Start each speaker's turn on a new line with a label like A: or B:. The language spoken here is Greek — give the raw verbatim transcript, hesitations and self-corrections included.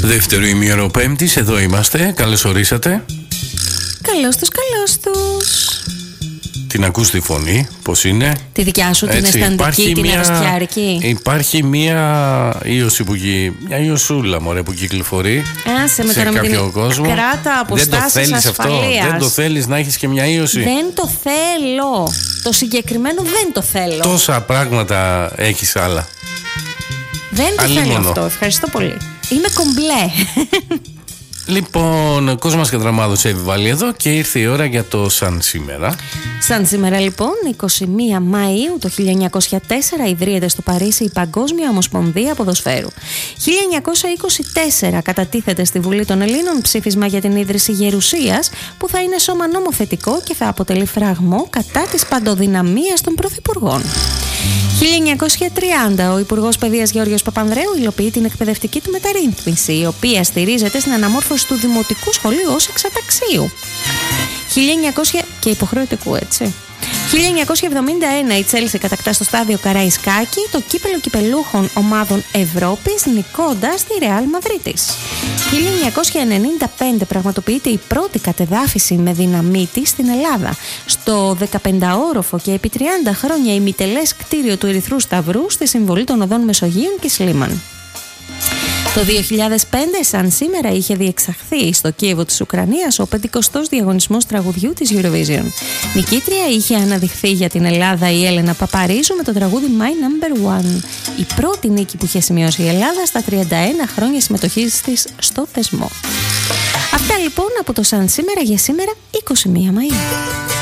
A: Δεύτερο ημίωρο Πέμπτης, εδώ είμαστε. Καλώς ορίσατε.
B: Καλώς τους, καλώς τους.
A: Την ακούς τη φωνή, πώς είναι?
B: Τη δικιά σου, την
A: Έτσι,
B: αισθαντική, την αρρωστιάρικη.
A: Υπάρχει μία ίωση που γι... μια ιωσούλα μωρέ, που κυκλοφορεί
B: Άσε με
A: σε
B: τώρα με
A: κάποιο
B: την
A: κόσμο.
B: κράτα αποστάσεις
A: Δεν το θέλεις
B: ασφαλείας.
A: αυτό? Δεν το θέλεις να έχεις και μια ίωση?
B: Δεν το θέλω. Το συγκεκριμένο δεν το θέλω.
A: Τόσα πράγματα έχεις άλλα.
B: Δεν το
A: Αλλήμωνο.
B: θέλω αυτό. Ευχαριστώ πολύ. Είμαι κομπλέ.
A: Λοιπόν, ο Κόσμος Κατραμάδος έβιβαλε εδώ και ήρθε η ώρα για το σαν σήμερα.
B: Σαν σήμερα λοιπόν, εικοστή πρώτη Μαΐου το χίλια εννιακόσια τέσσερα ιδρύεται στο Παρίσι η Παγκόσμια Ομοσπονδία Ποδοσφαίρου. χίλια εννιακόσια είκοσι τέσσερα κατατίθεται στη Βουλή των Ελλήνων ψήφισμα για την ίδρυση Γερουσίας, που θα είναι σώμα νομοθετικό και θα αποτελεί φραγμό κατά της παντοδυναμίας των πρωθυπουργών. χίλια εννιακόσια τριάντα ο Υπουργός Παιδείας Γεώργιος Παπανδρέου υλοποιεί την εκπαιδευτική του μεταρρύθμιση, η οποία στηρίζεται στην αναμόρφωση του δημοτικού σχολείου ως εξαταξίου. χίλια εννιακόσια και υποχρεωτικού, έτσι. χίλια εννιακόσια εβδομήντα ένα η Τσέλσι κατακτά στο στάδιο Καραϊσκάκη το κύπελο κυπελούχων ομάδων Ευρώπης, νικώντας τη Ρεάλ Μαδρίτης. χίλια εννιακόσια ενενήντα πέντε πραγματοποιείται η πρώτη κατεδάφιση με δυναμίτη στην Ελλάδα, στο δεκαπενταόροφο και επί τριάντα χρόνια ημιτελές κτίριο του Ερυθρού Σταυρού στη συμβολή των οδών Μεσογείων και Σλίμαν. Το δύο χιλιάδες πέντε, σαν σήμερα, είχε διεξαχθεί στο Κίεβο της Ουκρανίας ο πενηκοστός διαγωνισμός τραγουδιού της Eurovision. Νικήτρια είχε αναδειχθεί για την Ελλάδα η Έλενα Παπαρίζου με το τραγούδι My Number One. Η πρώτη νίκη που είχε σημειώσει η Ελλάδα στα τριάντα ένα χρόνια συμμετοχής της στο θεσμό. Αυτά λοιπόν από το σαν σήμερα για σήμερα εικοστή πρώτη Μαΐου.